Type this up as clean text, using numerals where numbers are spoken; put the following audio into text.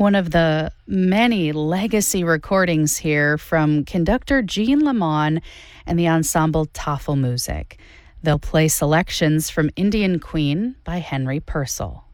one of the many legacy recordings here from conductor Jean Lamont and the ensemble Tafelmusik. They'll play selections from Indian Queen by Henry Purcell.